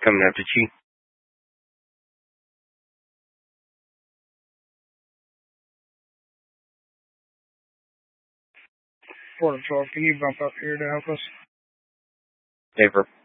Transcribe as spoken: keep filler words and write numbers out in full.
Coming after Chief. Border twelve, can you bump up here to help us? Paper.